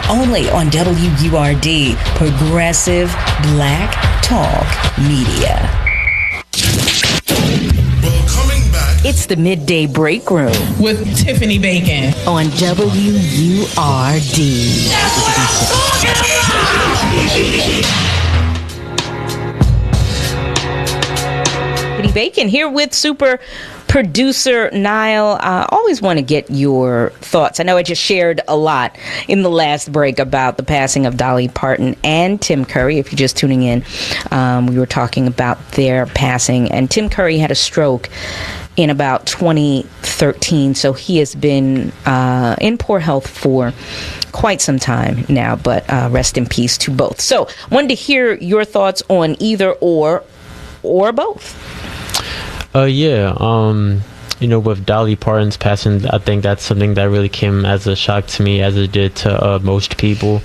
only on WURD, Progressive Black Talk Media. Well, coming back, it's the Midday Break Room with Tiffany Bacon on WURD. That's what I'm talking about! Tiffany Bacon here with super producer Niall. I always want to get your thoughts. I know I just shared a lot in the last break about the passing of Dolly Parton and Tim Curry. If you're just tuning in, we were talking about their passing, and Tim Curry had a stroke in about 2013, so he has been in poor health for quite some time now, but rest in peace to both. So wanted to hear your thoughts on either or both. With Dolly Parton's passing, I think that's something that really came as a shock to me, as it did to most people.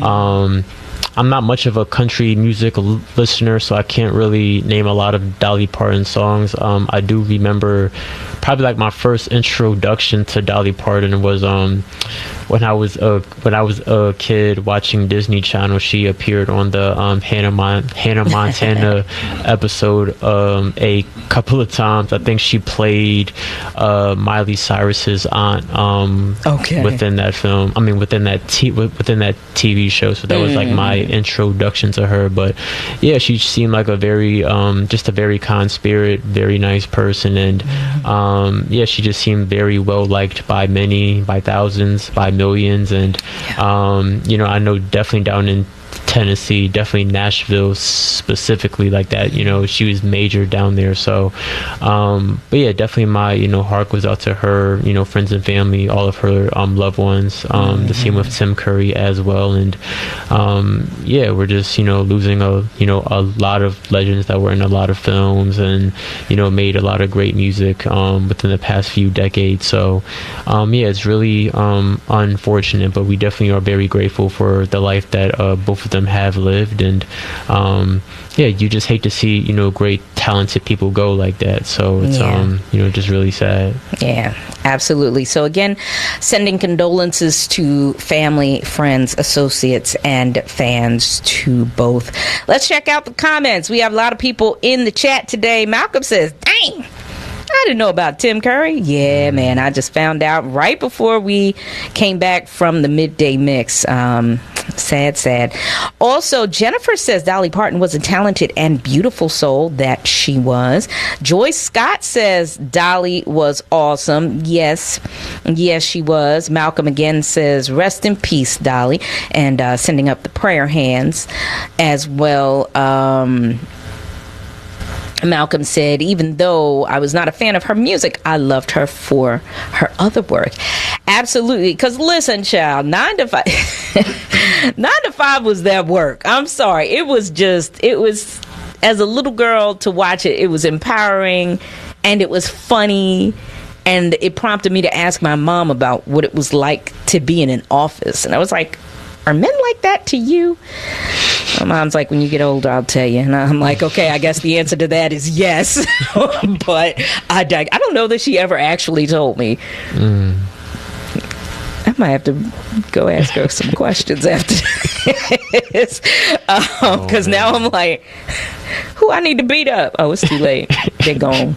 I'm not much of a country music listener, so I can't really name a lot of Dolly Parton songs. I do remember probably like my first introduction to Dolly Parton was when I was a kid watching Disney Channel. She appeared on the Hannah Montana episode a couple of times. I think she played Miley Cyrus's aunt within that film. I mean, within that TV show. So that was like my introduction to her. But yeah, she seemed like a very just a very kind spirit, very nice person, and she just seemed very well liked by many, by thousands, by millions. And I know definitely down in Tennessee, definitely Nashville specifically, like that, she was major down there. So but yeah, definitely my heart goes out to her, friends and family, all of her loved ones. The same with Tim Curry as well. And we're just losing a lot of legends that were in a lot of films and made a lot of great music within the past few decades. So it's really unfortunate, but we definitely are very grateful for the life that both of them have lived. And you just hate to see great talented people go like that. So it's just really sad. Yeah, absolutely. So again, sending condolences to family, friends, associates, and fans to both. Let's check out the comments. We have a lot of people in the chat today. Malcolm says, dang, I didn't know about Tim Curry. Yeah, man, I just found out right before we came back from the midday mix. Sad. Also, Jennifer says Dolly Parton was a talented and beautiful soul. That she was. Joyce Scott says Dolly was awesome. Yes, she was. Malcolm again says rest in peace, Dolly, and sending up the prayer hands as well. Malcolm said, even though I was not a fan of her music, I loved her for her other work. Absolutely. Because listen, child, 9 to 5 9 to 5 was that work. I'm sorry. It was as a little girl to watch it, it was empowering and it was funny. And it prompted me to ask my mom about what it was like to be in an office. And I was like, are men like that to you? My mom's like, when you get older, I'll tell you. And I'm like, okay, I guess the answer to that is yes. But I don't know that she ever actually told me. I might have to go ask her some questions after this. Because now I'm like, who I need to beat up? Oh, it's too late. They're gone.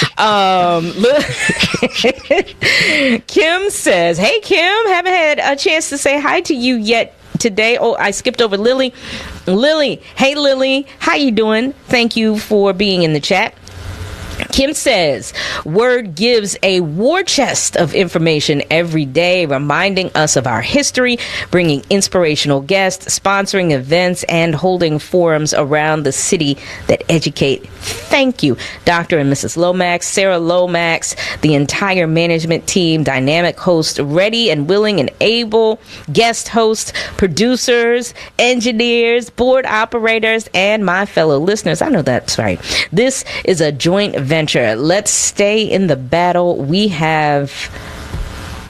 Kim says, hey, Kim, haven't had a chance to say hi to you yet today. Oh, I skipped over Lily. Hey, Lily, how you doing? Thank you for being in the chat. Kim says, Word gives a war chest of information every day, reminding us of our history, bringing inspirational guests, sponsoring events, and holding forums around the city that educate. Thank you, Dr. and Mrs. Lomax, Sarah Lomax, the entire management team, dynamic host, ready and willing and able, guest hosts, producers, engineers, board operators, and my fellow listeners. I know that's right. This is a joint venture. Let's stay in the battle. We have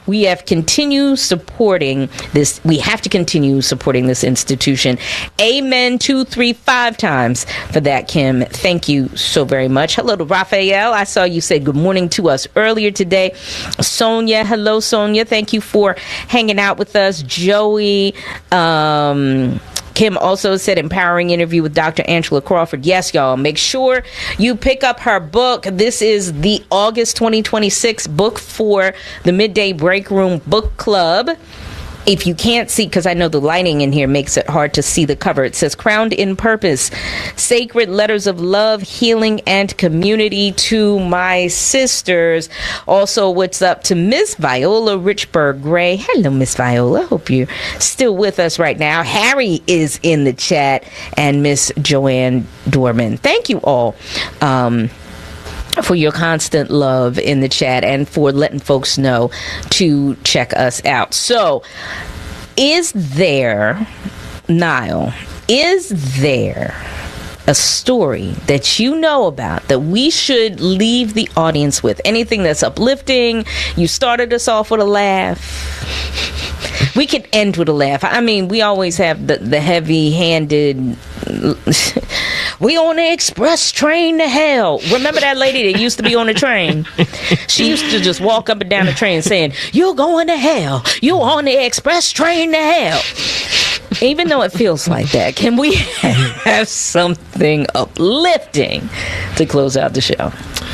we have continued supporting this. We have to continue supporting this institution. Amen 2, 3, 5 times for that, Kim. Thank you so very much. Hello to Raphael. I saw you say good morning to us earlier today. Sonia, hello, Sonia. Thank you for hanging out with us. Joey, Kim also said empowering interview with Dr. Angela Crawford. Yes, y'all, make sure you pick up her book. This is the August 2026 book for the Midday Break Room Book Club. If you can't see, because I know the lighting in here makes it hard to see the cover, it says Crowned in Purpose, Sacred Letters of Love, Healing, and Community to My Sisters. Also, what's up to Miss Viola Richburg Gray. Hello, Miss Viola. Hope you're still with us right now. Harry is in the chat, and Miss Joanne Dorman. Thank you all for your constant love in the chat and for letting folks know to check us out. So, is there, Niall, is there a story that you know about that we should leave the audience with? Anything that's uplifting? You started us off with a laugh. We could end with a laugh. I mean, we always have the heavy-handed... We on the express train to hell. Remember that lady that used to be on the train? She used to just walk up and down the train saying, "You're going to hell. You on the express train to hell." Even though it feels like that, can we have something uplifting to close out the show?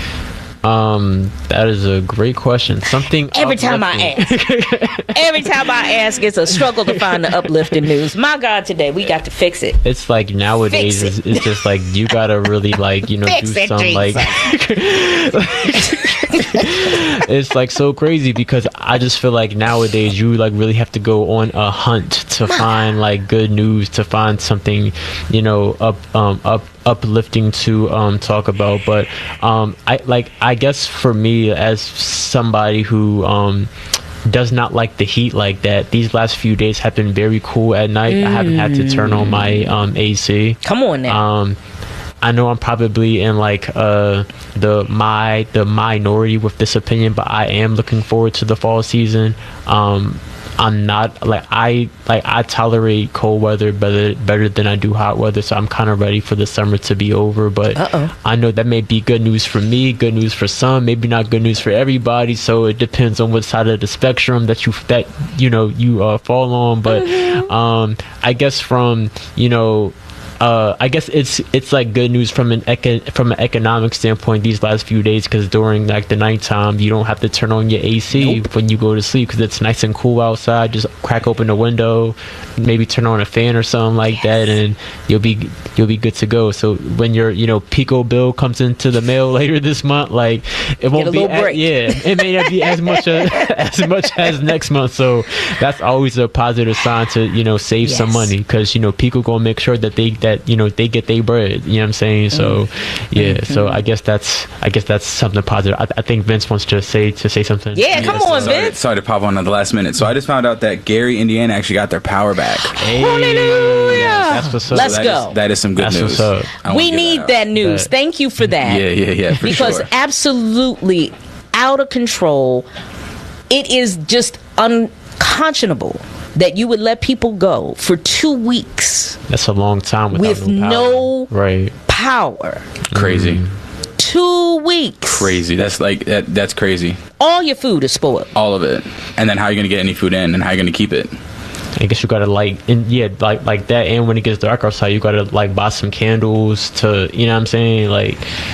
That is a great question. Something every time I ask, it's a struggle to find the uplifting news. My God, today we got to fix it. It's like nowadays it's just like you gotta really like, you know, fix do it, something like it's like so crazy because I just feel like nowadays you like really have to go on a hunt to find like good news, to find something, you know, uplifting to talk about. But I guess for me, as somebody who does not like the heat like that, these last few days have been very cool at night. I haven't had to turn on my AC. Come on now. I know I'm probably in like the minority with this opinion, but I am looking forward to the fall season. I'm not like I tolerate cold weather better than I do hot weather, so I'm kind of ready for the summer to be over. But I know that may be good news for me, good news for some, maybe not good news for everybody. So it depends on what side of the spectrum that you fall on. But I guess from I guess it's like good news from an economic standpoint these last few days, because during like the nighttime you don't have to turn on your AC when you go to sleep because it's nice and cool outside. Just crack open the window, maybe turn on a fan or something like that, and you'll be good to go. So when your Pico bill comes into the mail later this month, like it won't be it may not be as much as next month. So that's always a positive sign to save some money, because Pico gonna make sure that they get their bread. You know what I'm saying? So so I guess that's something positive. I think Vince wants to say something. Come on, Vince. Sorry to pop on at the last minute. So I just found out that Gary, Indiana actually got their power back. Hey. Hallelujah. That's what's up. Let's go. That is some good news. We need that news. Thank you for that. Yeah. Because absolutely out of control. It is just unconscionable that you would let people go for 2 weeks. That's a long time with no power. Crazy. 2 weeks. Crazy. That's like that's crazy. All your food is spoiled. All of it. And then how are you going to get any food in, and how are you going to keep it? I guess you gotta like that. And when it gets dark outside, you gotta like buy some candles to, you know what I'm saying, like.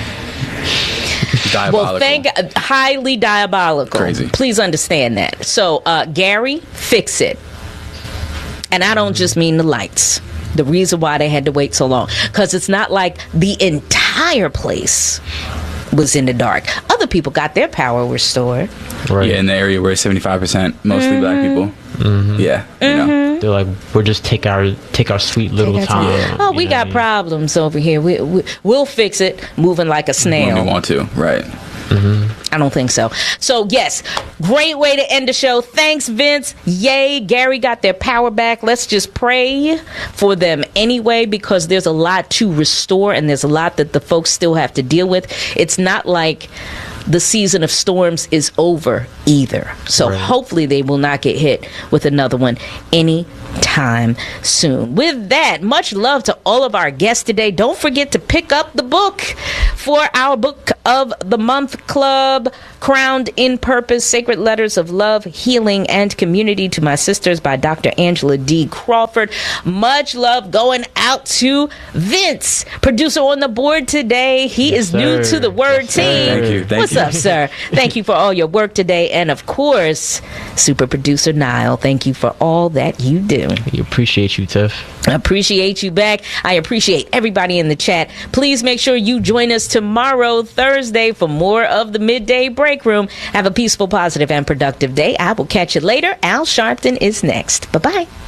Diabolical. Well, highly diabolical. Crazy. Please understand that. So, Gary, fix it. And I don't just mean the lights. The reason why they had to wait so long, because it's not like the entire place was in the dark. Other people got their power restored. Right. Yeah, in the area where it's 75% mostly black people. Mm-hmm. Yeah. They're like, we'll just take our sweet little time. Oh, we got problems over here. We'll fix it. Moving like a snail. When we want to, right? Mm-hmm. I don't think so. So yes, great way to end the show. Thanks, Vince. Yay, Gary got their power back. Let's just pray for them anyway, because there's a lot to restore and there's a lot that the folks still have to deal with. It's not like the season of storms is over either. So hopefully they will not get hit with another one anytime soon. With that, much love to all of our guests today. Don't forget to pick up the book for our Book of the Month Club, Crowned in Purpose, Sacred Letters of Love, Healing, and Community to My Sisters by Dr. Angela D. Crawford. Much love going out to Vince, producer on the board today. He is new to the Word team. Thank What's you. up, sir? Thank you for all your work today. And of course, super producer Niall, thank you for all that you do. We appreciate you, Tiff. I appreciate you back. I appreciate everybody in the chat. Please make sure you join us tomorrow, Thursday, for more of the Midday Break Room. Have a peaceful, positive, and productive day. I will catch you later. Al Sharpton is next. Bye-bye.